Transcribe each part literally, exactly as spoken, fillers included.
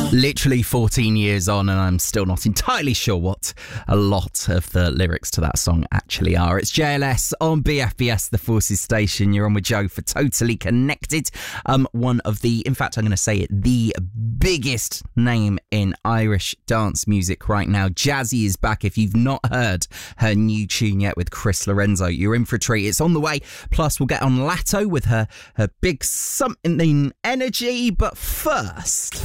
Literally fourteen years on, and I'm still not entirely sure what a lot of the lyrics to that song actually are. It's J L S on B F B S, the Forces Station. You're on with Joe for Totally Connected. Um, one of the, in fact, I'm going to say it, the biggest name in Irish dance music right now. Jazzy is back. If you've not heard her new tune yet with Chris Lorenzo, you're in for a treat. It's on the way. Plus, we'll get on Latto with her, her big something energy. But first...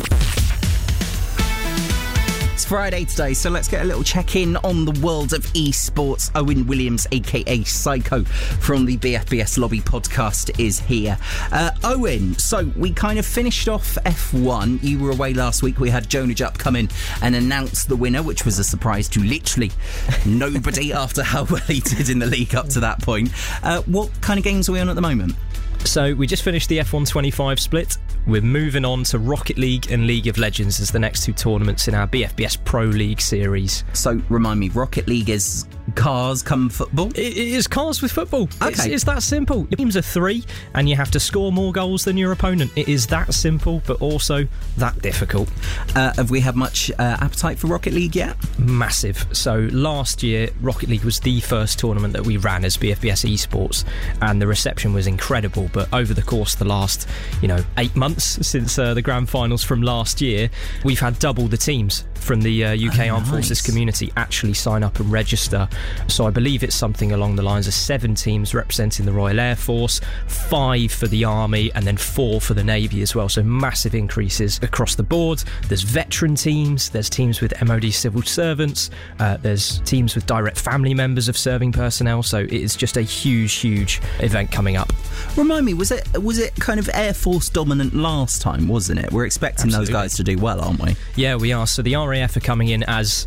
It's Friday today, so let's get a little check-in on the world of esports. Owen Williams, aka Psycho, from the B F B S Lobby podcast is here. Uh, Owen, so we kind of finished off F one. You were away last week. We had Jonah Jupp come in and announce the winner, which was a surprise to literally nobody after how well he did in the league up to that point. Uh, what kind of games are we on at the moment? So we just finished the F one twenty-five split. We're moving on to Rocket League and League of Legends as the next two tournaments in our B F B S Pro League series. So remind me, Rocket League is cars come football? It is cars with football. Okay. It's, it's that simple. Your teams are three and you have to score more goals than your opponent. It is that simple, but also that difficult. Uh, have we had much uh, appetite for Rocket League yet? Massive. So last year, Rocket League was the first tournament that we ran as B F B S Esports, and the reception was incredible. But over the course of the last, you know, eight months since uh, the grand finals from last year, we've had double the teams from the uh, U K oh, Armed nice. Forces community actually sign up and register. So I believe it's something along the lines of seven teams representing the Royal Air Force, five for the Army, and then four for the Navy as well. So massive increases across the board. There's veteran teams, there's teams with M O D civil servants, uh, there's teams with direct family members of serving personnel. So it is just a huge, huge event coming up. Remind me, was it was it kind of Air Force dominant last time, wasn't it? We're expecting Absolutely. Those guys to do well, aren't we? Yeah, we are. So the R A F are coming in as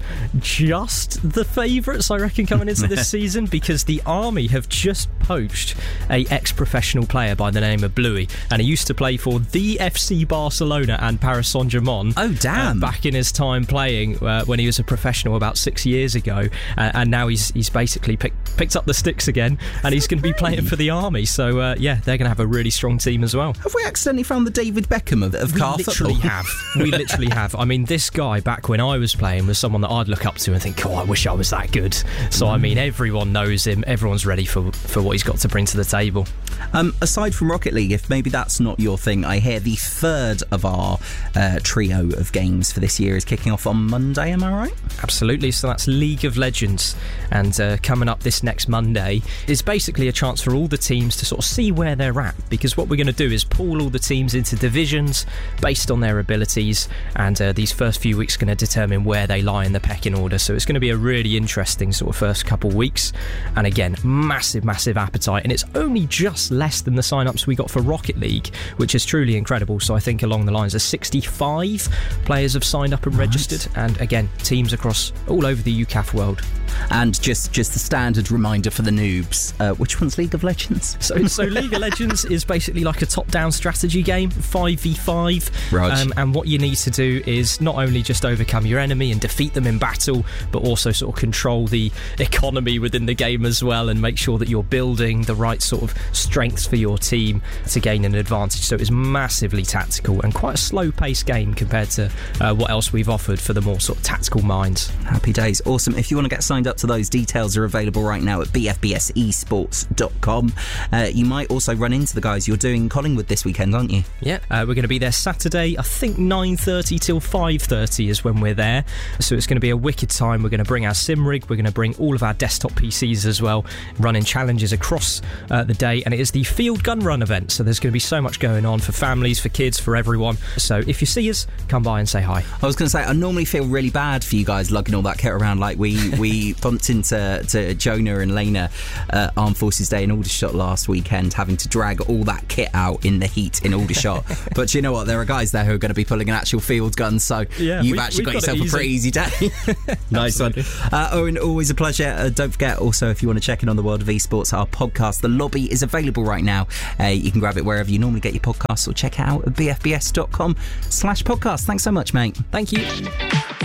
just the favourites, I reckon, coming into this season, because the Army have just poached a ex-professional player by the name of Bluey, and he used to play for the F C Barcelona and Paris Saint-Germain. Oh, damn. Uh, back in his time playing uh, when he was a professional about six years ago, uh, and now he's he's basically pick, picked up the sticks again, and he's going to be playing for the Army. So, uh, yeah, they're going to have a really strong team as well. Have we accidentally found the David Beckham of, of we car literally football? have. We literally have. I mean, this guy, back when I was playing, was someone that I'd look up to and think, oh, I wish I was that good. So, mm. I mean, everyone knows him. Everyone's ready for, for what he's got to bring to the table. Um, aside from Rocket League, if maybe that's not your thing, I hear the third of our uh, trio of games for this year is kicking off on Monday, am I right? Absolutely. So that's League of Legends. And uh, coming up this next Monday is basically a chance for all the teams to sort of see where they're at, because what we're going to do is pool all the teams into divisions based on their abilities, and uh, these first few weeks are going to determine where they lie in the pecking order. So it's going to be a really interesting sort of first couple weeks, and again, massive massive appetite, and it's only just less than the sign-ups we got for Rocket League, which is truly incredible. So I think along the lines of sixty-five players have signed up and right. registered, and again, teams across all over the U C A F world. And just just the standard reminder for the noobs, uh, which one's League of Legends? So, so League of Legends is basically like a top-down strategy game, five v five. Right. Um, and what you need to do is not only just overcome your enemy and defeat them in battle, but also sort of control the economy within the game as well, and make sure that you're building the right sort of strengths for your team to gain an advantage. So it's massively tactical and quite a slow-paced game compared to uh, what else we've offered for the more sort of tactical minds. Happy days. Awesome. If you want to get signed up to those, details are available right now at b f b s esports dot com. Uh, you might also run into the guys. You're doing Collingwood this weekend, aren't you? Yeah, uh, we're going to be there Saturday. I think nine thirty till five thirty is when we're there. So it's going to be a wicked time. We're going to bring our sim rig. We're going to bring all of our desktop P Cs as well, running challenges across uh, the day. And it is the Field Gun Run event. So there's going to be so much going on for families, for kids, for everyone. So if you see us, come by and say hi. I was going to say, I normally feel really bad for you guys lugging all that kit around. Like we we bumped into to Jonah and Lena uh, Armed Forces Day in Aldershot last weekend, having to drag all that kit out in the heat in Aldershot. But you know what? There are guys there who are going to be pulling an actual field gun, so yeah, you've we, actually got, got yourself a pretty easy day. Nice one. Uh, Owen, always a pleasure. Uh, don't forget also, if you want to check in on the world of esports, our podcast, The Lobby, is available right now. Uh, you can grab it wherever you normally get your podcasts, or check it out at b f b s dot com slash podcast. Thanks so much, mate. Thank you.